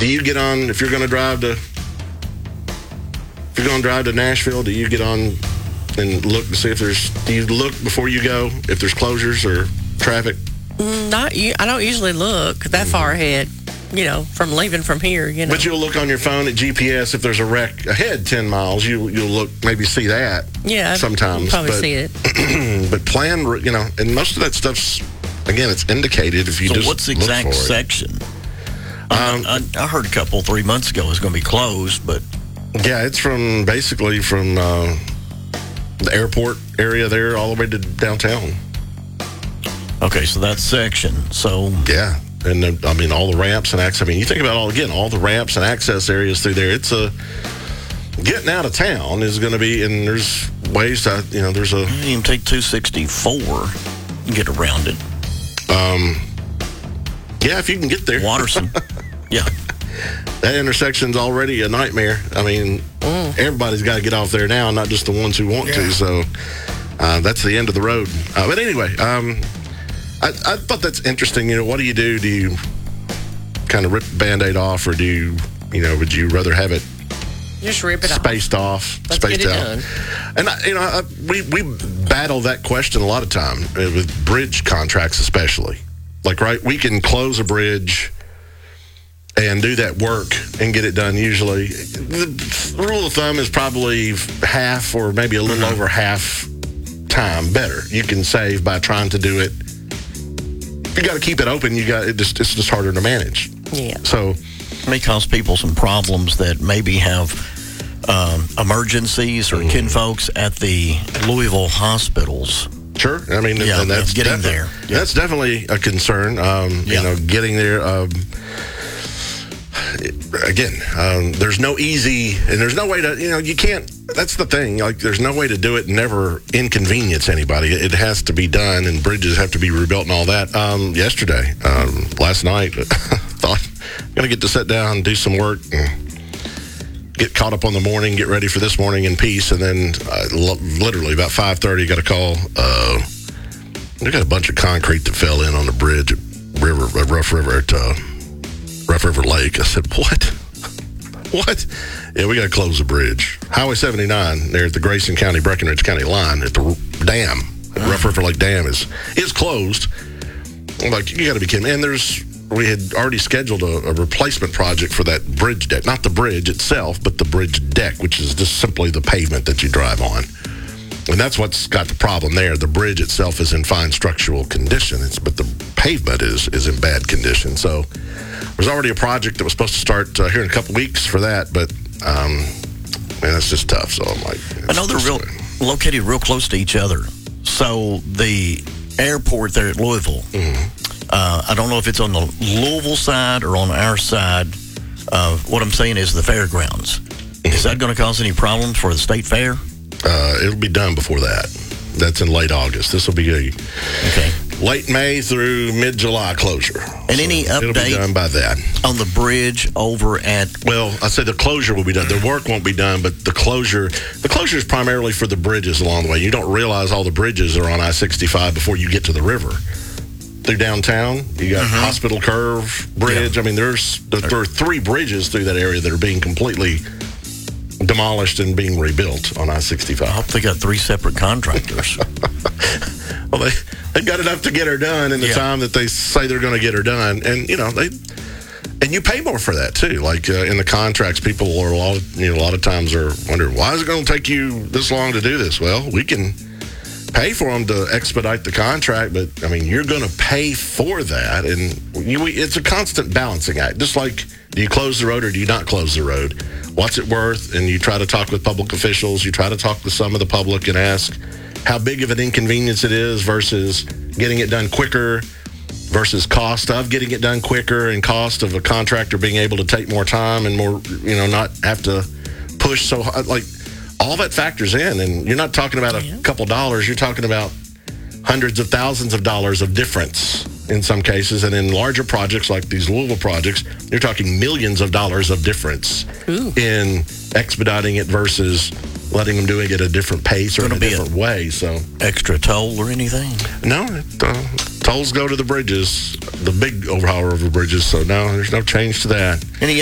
do you get on, if you're going to drive to Nashville, do you get on and look to see if do you look before you go, if there's closures or traffic? I don't usually look that far ahead, from leaving from here, But you'll look on your phone at GPS if there's a wreck ahead 10 miles. You'll look, maybe see that. Yeah, sometimes. Probably see it. But plan, and most of that stuff's, again, it's indicated if you just what's the exact look for section? I heard a couple 3 months ago it was going to be closed, but... Yeah, it's basically from the airport area there all the way to downtown. Okay, so that section. So yeah, and all the ramps and access. You think about all the ramps and access areas through there. It's getting out of town is going to be, and there's ways to, there's a. You can take 264 and get around it. Yeah, if you can get there. Watterson. Yeah. That intersection's already a nightmare. Everybody's got to get off there now, not just the ones who want to. So that's the end of the road. But anyway, I thought that's interesting. What do you do? Do you kind of rip the Band-Aid off, or do you, would you rather have it just rip it spaced off? Let's get it done. And we battle that question a lot of time with bridge contracts, especially. Like, right, we can close a bridge and do that work and get it done usually. The rule of thumb is probably half or maybe a little over half time better. You can save by trying to do it. You got to keep it open. It's just harder to manage. Yeah. So it may cause people some problems that maybe have emergencies or kinfolks at the Louisville hospitals. Sure. And that's getting there. Yeah. That's definitely a concern. Getting there. Again, there's no easy, and there's no way to, you can't, that's the thing, like, there's no way to do it and never inconvenience anybody. It has to be done, and bridges have to be rebuilt and all that. Last night, thought, I'm going to get to sit down and do some work and get caught up on the morning, get ready for this morning in peace, and then literally about 5:30, got a call. We got a bunch of concrete that fell in on the bridge at Rough River Lake. I said, what? Yeah, we got to close the bridge. Highway 79 there at the Grayson County, Breckinridge County line at the dam. Rough River Lake Dam is closed. I'm like, you got to be kidding me. And we had already scheduled a replacement project for that bridge deck. Not the bridge itself, but the bridge deck, which is just simply the pavement that you drive on. And that's what's got the problem there. The bridge itself is in fine structural condition, but the pavement is in bad condition. So there's already a project that was supposed to start here in a couple weeks for that, but man, it's just tough. So I'm like, I know they're located real close to each other. So the airport there at Louisville, I don't know if it's on the Louisville side or on our side. What I'm saying is the fairgrounds. Is that going to cause any problems for the state fair? It'll be done before that. That's in late August. This will be late May through mid-July closure. And any update it'll be done by that on the bridge over at? Well, I said the closure will be done. The work won't be done, but the closure is primarily for the bridges along the way. You don't realize all the bridges are on I-65 before you get to the river. Through downtown, you got Hospital Curve Bridge. Yeah. There are 3 bridges through that area that are being completely demolished and being rebuilt on I-65. I hope they got 3 separate contractors. Well, they got enough to get her done in the time that they say they're going to get her done, and and you pay more for that too. Like in the contracts, people are a lot of times are wondering, why is it going to take you this long to do this? Well, we can pay for them to expedite the contract, but you're going to pay for that, and it's a constant balancing act. Just like, do you close the road or do you not close the road? What's it worth? And you try to talk with public officials. You try to talk with some of the public and ask how big of an inconvenience it is versus getting it done quicker versus cost of getting it done quicker and cost of a contractor being able to take more time and more, not have to push so hard. Like, all that factors in. And you're not talking about a couple dollars. You're talking about hundreds of thousands of dollars of difference in some cases. And in larger projects like these Louisville projects, you're talking millions of dollars of difference in expediting it versus letting them doing it at a different pace or in a different way. So extra toll or anything? No, tolls go to the bridges, the big Ohio River bridges. So no, there's no change to that. Any